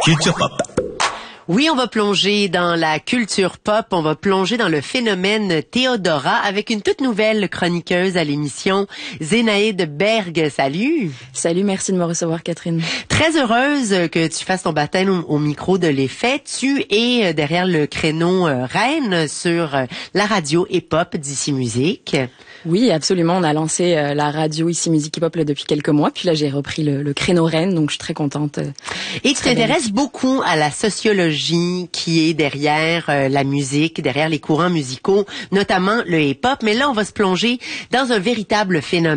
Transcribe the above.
Culture Pop. Oui, on va plonger dans la culture pop, on va plonger dans le phénomène Théodora avec une toute nouvelle chroniqueuse à l'émission, Zénaïde Berg. Salut! Salut, merci de me recevoir, Catherine. Très heureuse que tu fasses ton baptême au micro de l'Effet. Tu es derrière le créneau reine sur la radio hip-hop d'Ici Musique. Oui, absolument. On a lancé la radio Ici Musique Hip Hop depuis quelques mois. Puis là, j'ai repris le créneau reine, donc je suis très contente. Et tu t'intéresses beaucoup à la sociologie qui est derrière la musique, derrière les courants musicaux, notamment le hip-hop. Mais là, on va se plonger dans un véritable phénomène.